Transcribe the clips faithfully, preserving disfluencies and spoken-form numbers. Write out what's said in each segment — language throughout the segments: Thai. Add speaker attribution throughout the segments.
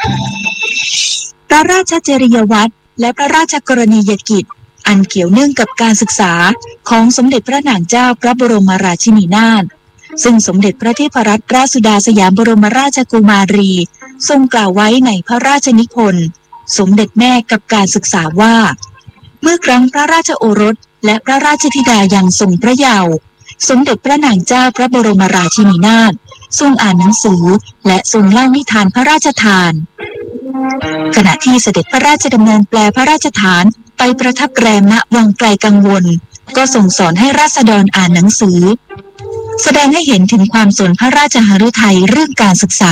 Speaker 1: พระราชจริยวัตรและพระราชกรณียกิจอันเกี่ยวเนื่องกับการศึกษาของสมเด็จพระนางเจ้าพระบรมราชินีนาถซึ่งสมเด็จพระเทพรัตนราชสุดาสยามบรมราชกุมารีทรงกล่าวไว้ในพระราชนิพนธ์สมเด็จแม่กับการศึกษาว่าเมื่อครั้งพระราชโอรสและพระราชธิดายังทรงพระเยาว์สมเด็จพระนางเจ้าพระบรมราชินีนาถทรงอ่านหนังสือและทรงเล่านิทานพระราชทานขณะที่เสด็จพระราชดำเนินแปลพระราชฐานไปประทับแรมณวังไกลกังวลก็ส่งสอนให้ราษฎรอ่านหนังสือแสดงให้เห็นถึงความสนพระราชหฤทัยเรื่องการศึกษา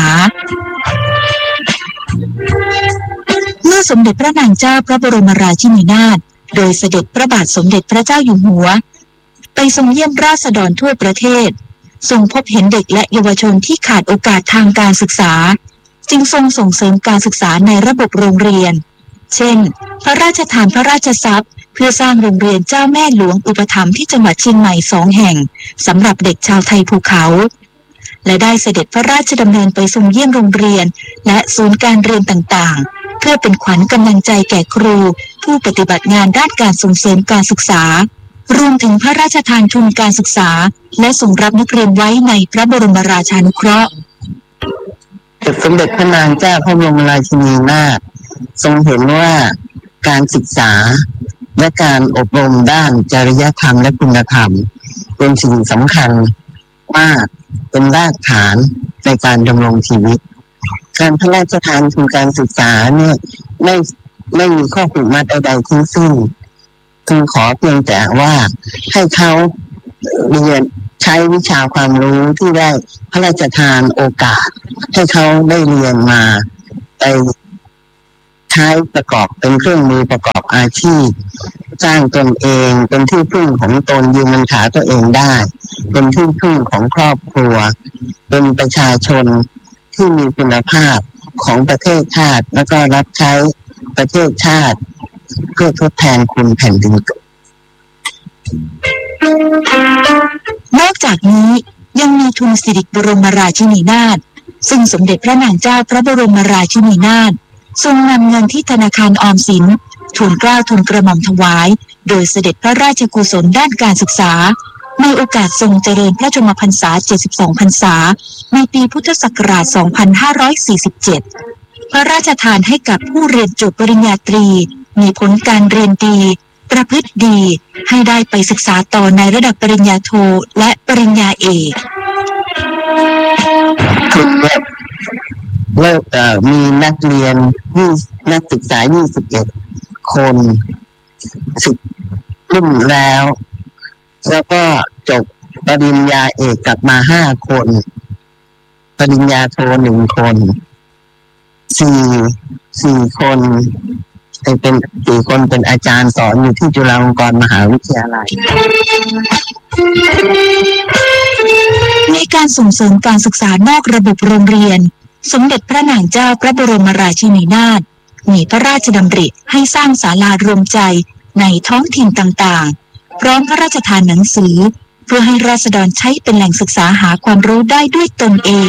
Speaker 1: เมื่อสมเด็จพระนางเจ้าพระบรมราชินีนาถโดยเสด็จพระบาทสมเด็จพระเจ้าอยู่หัวไปทรงเยี่ยมราษฎรทั่วประเทศทรงพบเห็นเด็กและเยาวชนที่ขาดโอกาสทางการศึกษาจึงทรงส่งเสริมการศึกษาในระบบโรงเรียนเช่นพระราชทานพระราชทรัพย์เพื่อสร้างโรงเรียนเจ้าแม่หลวงอุปถัมภ์ที่จังหวัดเชียงใหม่สองแห่งสำหรับเด็กชาวไทยภูเขาและได้เสด็จพระราชดำเนินไปทรงเยี่ยมโรงเรียนและศูนย์การเรียนต่างๆเพื่อเป็นขวัญกำลังใจแก่ครูผู้ปฏิบัติงานด้านการส่งเสริมการศึกษารวมถึงพระราชทานทุนการศึกษาและส่งรับนักเรียนไว้ในพระบรมราชานุเคราะห์
Speaker 2: สมเด็จพระนางเจ้าพระบรมราชินีนาถทรงเห็นว่าการศึกษาและการอบรมด้านจริยธรรมและคุณธรรมเป็นสิ่งสำคัญมากเป็นรากฐานในการดำรงชีวิตการพระราชทานทุนการศึกษาเนี่ยไม่ไม่มีข้อผูกมัดใดๆทั้งสิ้นคือขอเพียงแต่ว่าให้เขาเรียนใช้วิชาความรู้ที่ได้พระราชทานโอกาสให้เขาได้เรียนมาไปใช้ประกอบเป็นเครื่องมือประกอบอาชีพสร้างตนเองเป็นที่พึ่งของตนยืนบนขาตัวเองได้เป็นที่พึ่งของครอบครัวเป็นประชาชนที่มีคุณภาพของประเทศชาติแล้วก็รับใช้ประเทศชาติเพื่อทดแทนคุณแผ่นดิน
Speaker 1: นอกจากนี้ยังมีทุนสิริบรมราชินีนาถซึ่งสมเด็จพระนางเจ้าพระบรมราชินีนาถทรงนำเงินที่ธนาคารออมสินทุนเกล้าทุนกระหม่อมถวายโดยเสด็จพระราชกุศลด้านการศึกษาในโอกาสทรงเจริญพระชนมพรรษาเจ็ดสิบสองพรรษาในปีพุทธศักราชสองพันห้าร้อยสี่สิบเจ็ดพระราชทานให้กับผู้เรียนจบปริญญาตรีมีผลการเรียนดีประพฤติดีให้ได้ไปศึกษาต่อในระดับปริญญาโทและปริญญาเอก
Speaker 2: เลิกเอ่อมีนักเรียนยี่นักศึกษายี่สิบเอ็ดคนสิบรุ่นแล้วแล้วก็จบปริญญาเอกกลับมาห้าคนปริญญาโทหนึ่งคนสี่สี่คนเป็นสี่คนเป็นอาจารย์สอนอยู่ที่จุฬาลงกรณ์มหาวิทยาลัย
Speaker 1: ในการส่งเสริมการศึกษานอกระบบโรงเรียนสมเด็จพระนางเจ้าพระบรมราชินีนาถมีพระราชดำริให้สร้างศาลารวมใจในท้องถิ่นต่างๆพร้อมพระราชทานหนังสือเพื่อให้ราษฎรใช้เป็นแหล่งศึกษาหาความรู้ได้ด้วยตนเอง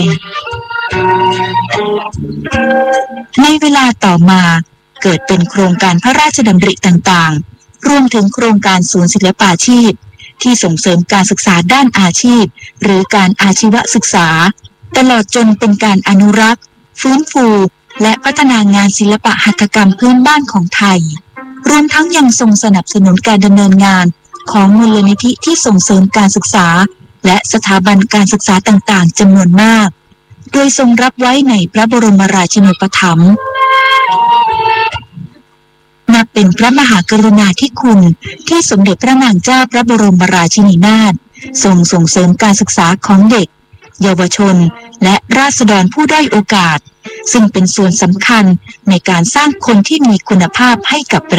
Speaker 1: ในเวลาต่อมาเกิดเป็นโครงการพระราชดำริต่างๆรวมถึงโครงการศูนย์ศิลปาชีพที่ส่งเสริมการศึกษาด้านอาชีพหรือการอาชีวศึกษาตลอดจนเป็นการอนุรักษ์ฟื้นฟูและพัฒนางานศิลปะหัตถกรรมพื้นบ้านของไทยรวมทั้งยังทรงสนับสนุนการดำเนินงานของมูลนิธิที่ส่งเสริมการศึกษาและสถาบันการศึกษาต่างๆจำนวนมากโดยทรงรับไว้ในพระบรมราชินูปถัมภ์นับเป็นพระมหากรุณาธิคุณที่สมเด็จพระนางเจ้าพระบรมราชินีนาถทรงส่งเสริมการศึกษาของเด็กเยาวชนและราษฎรผู้ด้อยโอกาสซึ่งเป็นส่วนสำคัญในการสร้างคนที่มีคุณภาพให้กับ